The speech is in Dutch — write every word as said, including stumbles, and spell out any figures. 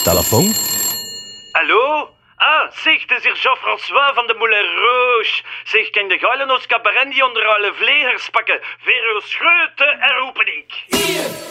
Telefoon? Hallo? Ah, zeg, het is hier Jean-François van de Moulin Rouge. Zeg, kan de geilen ons cabaret die onder alle vlegers pakken? Voor uw grote heropening.